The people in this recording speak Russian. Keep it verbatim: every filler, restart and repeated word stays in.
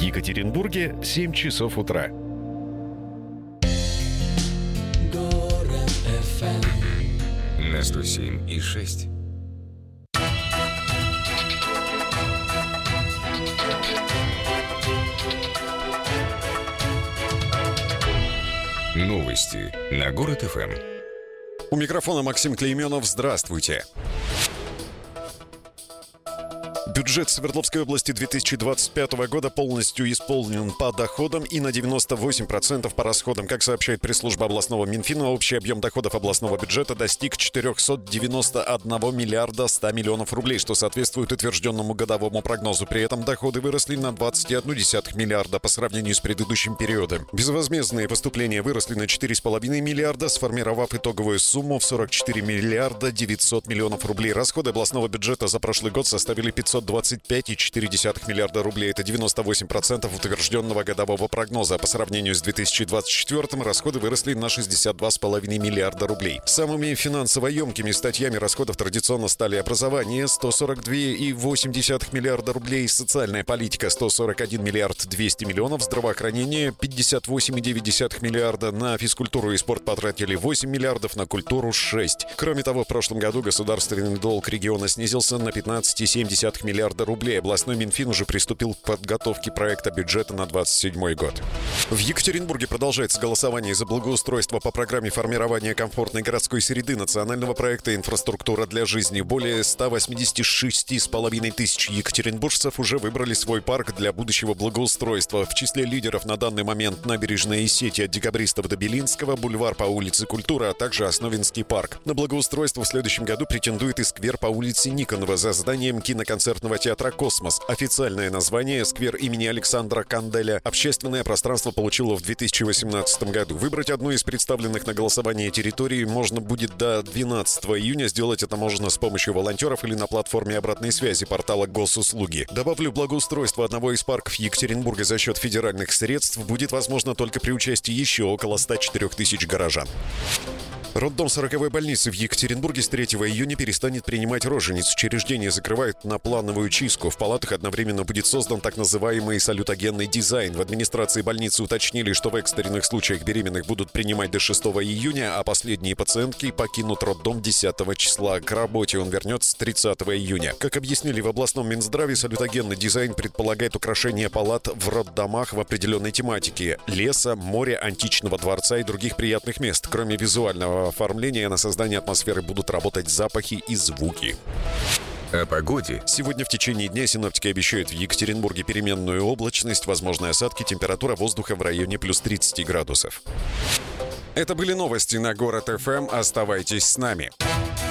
Екатеринбурге семь часов утра. На сто семь и шесть. Новости на Город эф эм. У микрофона Максим Клейменов. Здравствуйте. Бюджет Свердловской области две тысячи двадцать пятого года полностью исполнен по доходам и на девяносто восемь процентов по расходам. Как сообщает пресс-служба областного Минфина, общий объем доходов областного бюджета достиг четыреста девяносто один миллиарда сто миллионов рублей, что соответствует утвержденному годовому прогнозу. При этом доходы выросли на двадцать целых одна десятая миллиарда по сравнению с предыдущим периодом. Безвозмездные поступления выросли на четыре целых пять десятых миллиарда, сформировав итоговую сумму в сорок четыре миллиарда девятьсот миллионов рублей. Расходы областного бюджета за прошлый год составили пятьсот двадцать пять целых четыре десятых миллиарда рублей. Это девяносто восемь процентов утвержденного годового прогноза. По сравнению с две тысячи двадцать четвёртым расходы выросли на шестьдесят два целых пять десятых миллиарда рублей. Самыми финансово емкими статьями расходов традиционно стали образование — сто сорок два целых восемь десятых миллиарда рублей, социальная политика — сто сорок один миллиард двести миллионов, здравоохранение — пятьдесят восемь целых девять десятых миллиарда, на физкультуру и спорт потратили восемь миллиардов, на культуру — шесть. Кроме того, в прошлом году государственный долг региона снизился на пятнадцать целых семь десятых миллиарда рублей. Областной Минфин уже приступил к подготовке проекта бюджета на двадцать седьмой год. В Екатеринбурге продолжается голосование за благоустройство по программе формирования комфортной городской среды национального проекта «Инфраструктура для жизни». Более ста восьмидесяти шести с половиной тысяч екатеринбуржцев уже выбрали свой парк для будущего благоустройства. В числе лидеров на данный момент набережные сети от Декабристов до Белинского, бульвар по улице Культуры, а также Основинский парк. На благоустройство в следующем году претендует и сквер по улице Никонова за зданием киноконцертного театра «Космос». Официальное название — сквер имени Александра Канделя. Общественное пространство получило в две тысячи восемнадцатом году. Выбрать одну из представленных на голосование территорий можно будет до двенадцатого июня. Сделать это можно с помощью волонтеров или на платформе обратной связи портала Госуслуги. Добавлю, благоустройство одного из парков Екатеринбурга за счет федеральных средств будет возможно только при участии еще около ста четырёх тысяч горожан. Роддом сороковой больницы в Екатеринбурге с третьего июня перестанет принимать рожениц. Учреждение закрывают на плановую чистку. В палатах одновременно будет создан так называемый салютогенный дизайн. В администрации больницы уточнили, что в экстренных случаях беременных будут принимать до шестого июня, а последние пациентки покинут роддом десятого числа. К работе он вернется тридцатого июня. Как объяснили в областном Минздраве, салютогенный дизайн предполагает украшение палат в роддомах в определенной тематике: леса, моря, античного дворца и других приятных мест. Кроме визуального оформления, на создание атмосферы будут работать запахи и звуки. О погоде. Сегодня в течение дня синоптики обещают в Екатеринбурге переменную облачность, возможны осадки, температура воздуха в районе плюс тридцати градусов. Это были новости на Город эф эм. Оставайтесь с нами.